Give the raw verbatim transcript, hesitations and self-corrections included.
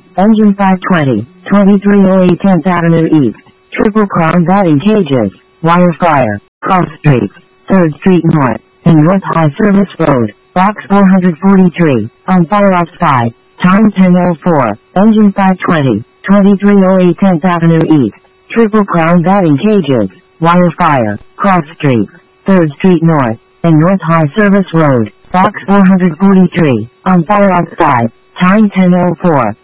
Engine five twenty, twenty-three oh eight tenth Avenue East, Triple Crown batting cages, wire fire, cross street, third Street North, and North High Service Road, Box four forty-three, on fire outside, time ten oh four, engine five twenty, twenty-three oh eight tenth Avenue East, Triple Crown batting cages, wire fire, cross street, third Street North, and North High Service Road, Box four forty-three, on fire outside, time ten oh four.